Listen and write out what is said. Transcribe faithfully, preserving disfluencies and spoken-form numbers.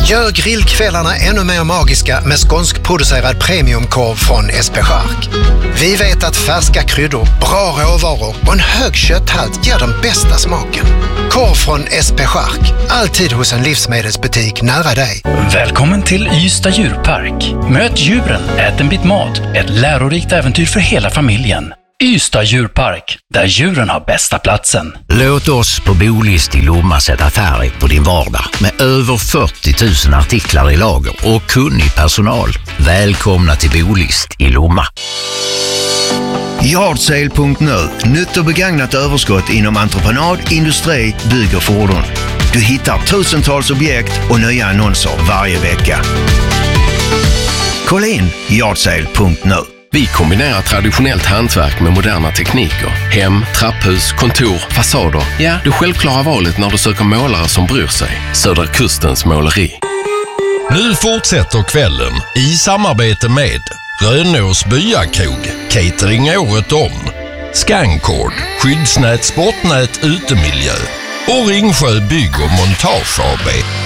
Gör grillkvällarna ännu mer magiska med skånskproducerad premiumkorv från S P Chark. Vi vet att färska kryddor, bra råvaror och en hög kötthalt ger den bästa smaken. Korv från S P Chark, alltid hos en livsmedelsbutik nära dig. Välkommen till Ystad djurpark. Möt djuren, ät en bit mat. Ett lärorikt äventyr för hela familjen. Ystad djurpark, där djuren har bästa platsen. Låt oss på Bolist i Lomma sätta färg på din vardag. Med över fyrtio tusen artiklar i lager och kunnig personal. Välkomna till Bolist i Lomma. Yardsale punkt nu. Nytt och begagnat överskott inom entreprenad, industri, bygg och fordon. Du hittar tusentals objekt och nya annonser varje vecka. Kolla in Yardsale punkt nu. Vi kombinerar traditionellt hantverk med moderna tekniker. Hem, trapphus, kontor, fasader. Ja, det självklara valet när du söker målare som bryr sig. Södra Kustens måleri. Nu fortsätter kvällen i samarbete med Rönås Byakrog, catering året om, Scancord, skyddsnät, sportnät, utemiljö och Ringsjö Bygg och Montage A B.